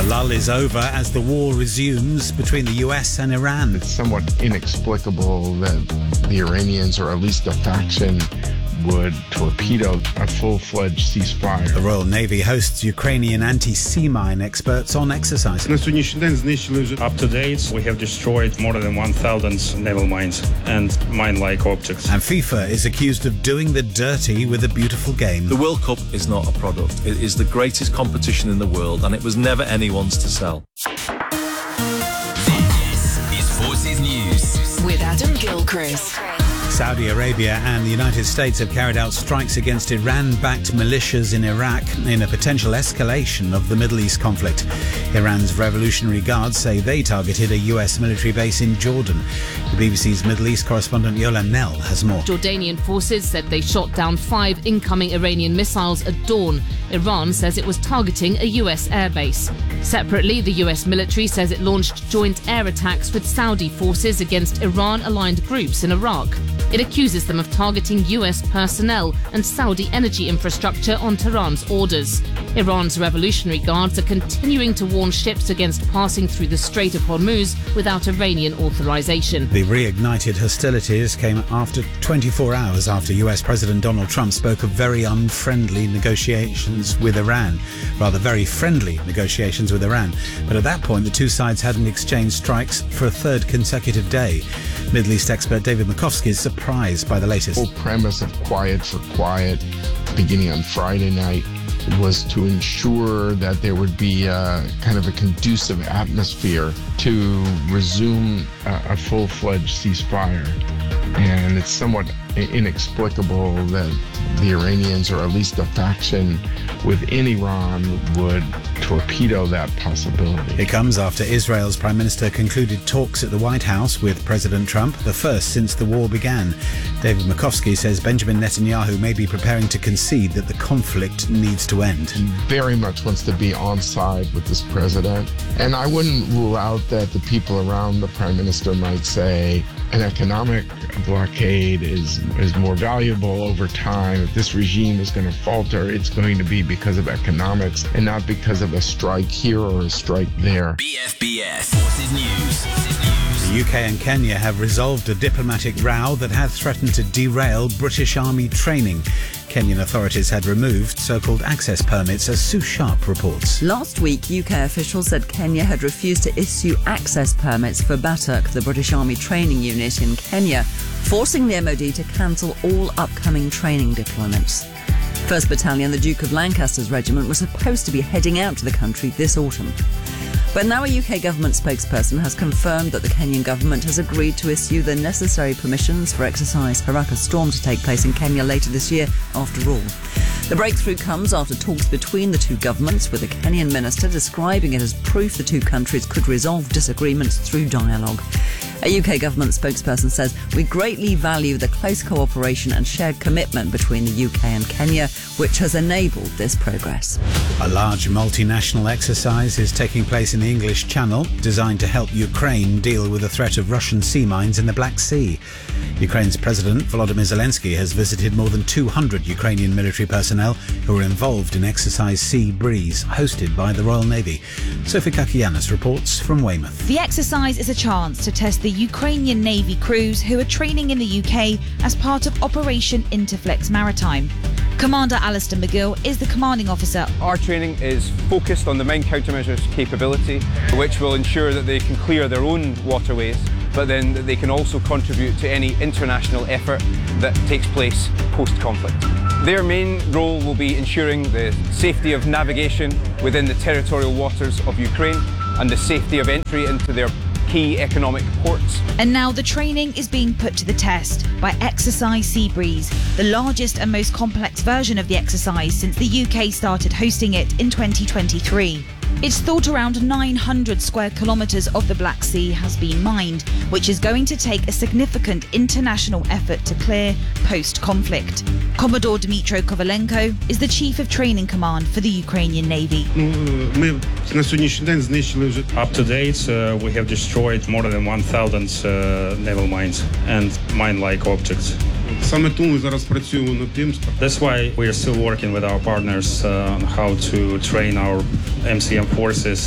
The lull is over as the war resumes between the US and Iran. It's somewhat inexplicable that the Iranians, or at least a faction, would torpedo a full-fledged ceasefire. The Royal Navy hosts Ukrainian anti-sea mine experts on exercise. Up to date, we have destroyed more than 1,000 naval mines and mine-like objects. And FIFA is accused of doing the dirty with a beautiful game. The World Cup is not a product. It is the greatest competition in the world, and it was never anyone's to sell. This is Forces News with Adam Gilchrist. Saudi Arabia and the United States have carried out strikes against Iran-backed militias in Iraq in a potential escalation of the Middle East conflict. Iran's Revolutionary Guards say they targeted a US military base in Jordan. The BBC's Middle East correspondent Yola Nell has more. Jordanian forces said they shot down 5 incoming Iranian missiles at dawn. Iran says it was targeting a US airbase. Separately, the US military says it launched joint air attacks with Saudi forces against Iran-aligned groups in Iraq. It accuses them of targeting US personnel and Saudi energy infrastructure on Tehran's orders. Iran's Revolutionary Guards are continuing to warn ships against passing through the Strait of Hormuz without Iranian authorization. The reignited hostilities came after 24 hours after US President Donald Trump spoke of very unfriendly negotiations with Iran. Rather, very friendly negotiations with Iran. But at that point, the two sides hadn't exchanged strikes for a third consecutive day. Middle East expert David Makovsky is surprised by the latest. The whole premise of quiet for quiet, beginning on Friday night, was to ensure that there would be kind of a conducive atmosphere to resume a full-fledged ceasefire. And it's somewhat inexplicable that the Iranians, or at least a faction within Iran, would torpedo that possibility. It comes after Israel's Prime Minister concluded talks at the White House with President Trump, the first since the war began. David Makovsky says Benjamin Netanyahu may be preparing to concede that the conflict needs to end. He very much wants to be on side with this president. And I wouldn't rule out that the people around the Prime Minister might say an economic blockade is more valuable over time. If this regime is going to falter, it's going to be because of economics and not because of a strike here or a strike there. BFBS Forces News. The UK and Kenya have resolved a diplomatic row that had threatened to derail British Army training. Kenyan authorities had removed so-called access permits, as Sue Sharp reports. Last week, UK officials said Kenya had refused to issue access permits for BATUK, the British Army training unit in Kenya, forcing the MOD to cancel all upcoming training deployments. 1st Battalion, the Duke of Lancaster's regiment, was supposed to be heading out to the country this autumn. But now a UK government spokesperson has confirmed that the Kenyan government has agreed to issue the necessary permissions for exercise Haraka Storm to take place in Kenya later this year, after all. The breakthrough comes after talks between the two governments, with a Kenyan minister describing it as proof the two countries could resolve disagreements through dialogue. A UK government spokesperson says, "We greatly value the close cooperation and shared commitment between the UK and Kenya, which has enabled this progress." A large multinational exercise is taking place in the English Channel, designed to help Ukraine deal with the threat of Russian sea mines in the Black Sea. Ukraine's President Volodymyr Zelensky has visited more than 200 Ukrainian military personnel who are involved in Exercise Sea Breeze, hosted by the Royal Navy. Sophie Kakianis reports from Weymouth. The exercise is a chance to test the Ukrainian Navy crews who are training in the UK as part of Operation Interflex Maritime. Commander Alistair McGill is the commanding officer. Our training is focused on the mine countermeasures capability, which will ensure that they can clear their own waterways, but then that they can also contribute to any international effort that takes place post-conflict. Their main role will be ensuring the safety of navigation within the territorial waters of Ukraine and the safety of entry into their key economic ports. And now the training is being put to the test by Exercise Sea Breeze, the largest and most complex version of the exercise since the UK started hosting it in 2023. It's thought around 900 square kilometres of the Black Sea has been mined, which is going to take a significant international effort to clear post-conflict. Commodore Dmytro Kovalenko is the Chief of Training Command for the Ukrainian Navy. Up to date, we have destroyed more than 1,000 naval mines and mine-like objects. That's why we are still working with our partners on how to train our MCM forces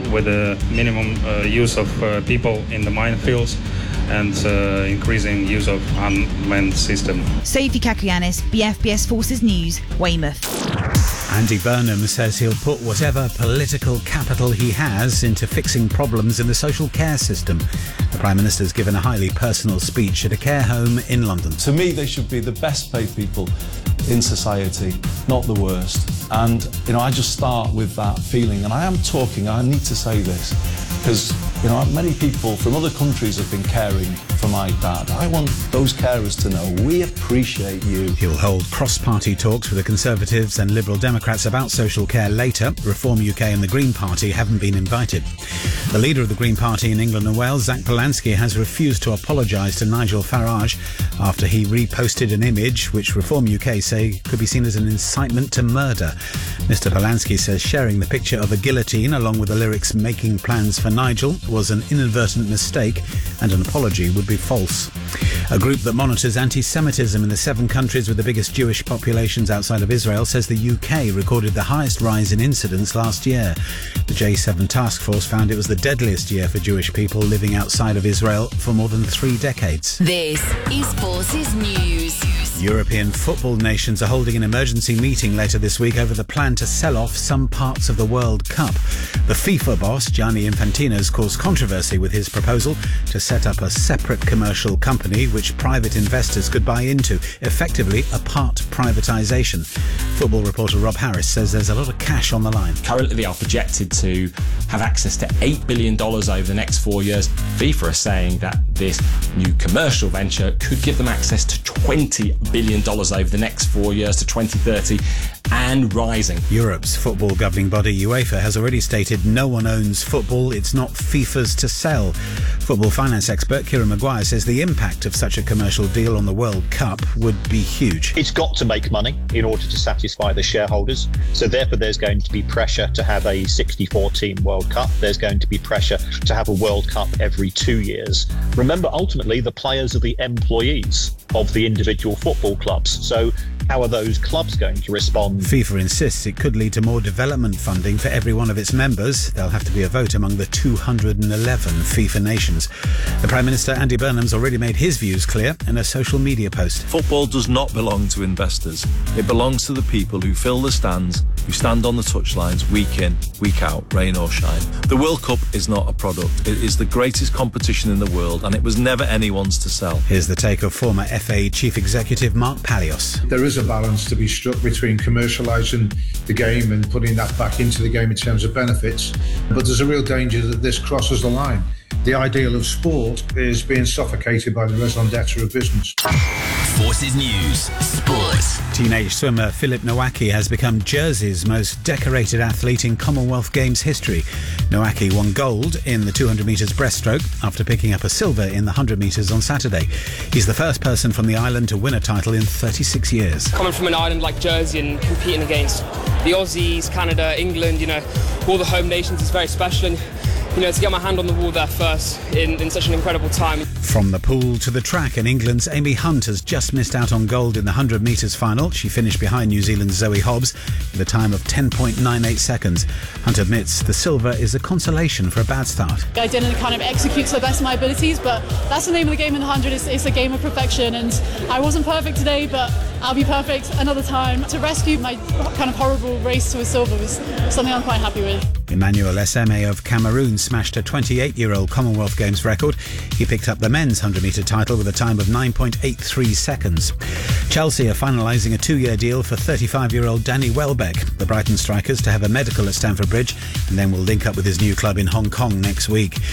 with the minimum use of people in the minefields and increasing use of unmanned system. Sophie Kakianis, BFBS Forces News, Weymouth. Andy Burnham says he'll put whatever political capital he has into fixing problems in the social care system. The Prime Minister's given a highly personal speech at a care home in London. To me, they should be the best paid people in society, not the worst. And, I just start with that feeling. And I need to say this, because, many people from other countries have been caring for my dad. I want those carers to know we appreciate you. He'll hold cross-party talks with the Conservatives and Liberal Democrats about social care later. Reform UK and the Green Party haven't been invited. The leader of the Green Party in England and Wales, Zach Polanski, has refused to apologise to Nigel Farage after he reposted an image which Reform UK say could be seen as an incitement to murder. Mr Polanski says sharing the picture of a guillotine along with the lyrics "Making Plans for Nigel" was an inadvertent mistake and an apology would be false. A group that monitors anti-Semitism in the 7 countries with the biggest Jewish populations outside of Israel says the UK recorded the highest rise in incidents last year. The J7 task force found it was the deadliest year for Jewish people living outside of Israel for more than 3 decades. This is Forces News. European football nations are holding an emergency meeting later this week over the plan to sell off some parts of the World Cup. The FIFA boss, Gianni Infantino, has caused controversy with his proposal to set up a separate commercial company which private investors could buy into, effectively a part privatisation. Football reporter Rob Harris says there's a lot of cash on the line. Currently they are projected to have access to $8 billion over the next 4 years. FIFA are saying that this new commercial venture could give them access to $20 billion over the next 4 years to 2030 and rising. Europe's football governing body UEFA has already stated no one owns football, it's not FIFA's to sell. Football finance expert Kieran Maguire says the impact of such a commercial deal on the World Cup would be huge. It's got to make money in order to satisfy the shareholders, so therefore there's going to be pressure to have a 64-team World Cup. There's going to be pressure to have a World Cup every 2 years. Remember, ultimately the players are the employees of the individual football clubs, so how are those clubs going to respond? FIFA insists it could lead to more development funding for every one of its members. There'll have to be a vote among the 211 FIFA nations. The Prime Minister, Andy Burnham's already made his views clear in a social media post. Football does not belong to investors. It belongs to the people who fill the stands, who stand on the touchlines week in, week out, rain or shine. The World Cup is not a product. It is the greatest competition in the world, and it was never anyone's to sell. Here's the take of former FA Chief Executive Mark Palios. There is a balance to be struck between commercialising the game and putting that back into the game in terms of benefits, but there's a real danger that this crosses the line. The ideal of sport is being suffocated by the raison d'etre of business. Forces News Sports. Teenage swimmer Philip Nowacki has become Jersey's most decorated athlete in Commonwealth Games history. Nowacki won gold in the 200 metres breaststroke after picking up a silver in the 100 metres on Saturday. He's the first person from the island to win a title in 36 years. Coming from an island like Jersey and competing against the Aussies, Canada, England, all the home nations is very special, and to get my hand on the wall there first in such an incredible time. From the pool to the track, and England's Amy Hunt has just missed out on gold in the 100 metres final. She finished behind New Zealand's Zoe Hobbs with a time of 10.98 seconds. Hunt admits the silver is a consolation for a bad start. I didn't kind of execute to the best of my abilities, but that's the name of the game in the 100. It's a game of perfection, and I wasn't perfect today, but I'll be perfect another time. To rescue my kind of horrible race to a silver was something I'm quite happy with. Emmanuel Eseme of Cameroon smashed a 28-year-old Commonwealth Games record. He picked up the men's 100-metre title with a time of 9.83 seconds. Chelsea are finalising a 2-year deal for 35-year-old Danny Welbeck. The Brighton striker's to have a medical at Stamford Bridge and then will link up with his new club in Hong Kong next week.